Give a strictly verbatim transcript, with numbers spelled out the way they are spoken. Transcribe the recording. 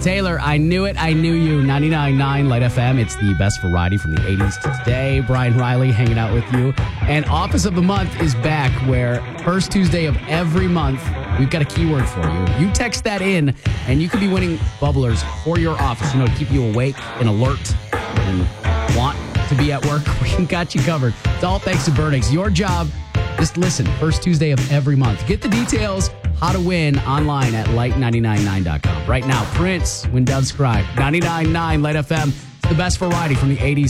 Taylor, I Knew It, I Knew You, ninety-nine point nine Light F M. It's the best variety from the eighties to today. Brian Riley hanging out with you. And Office of the Month is back, where first Tuesday of every month, we've got a keyword for you. You text that in, and you could be winning bubblers for your office, you know, to keep you awake and alert and want to be at work. We got you covered. It's all thanks to Burnix. Your job, just listen, first Tuesday of every month. Get the details, how to win, online at light nine nine nine dot com. Right now, Prince, When Doves Cry, ninety-nine point nine Light F M. It's the best variety from the eighties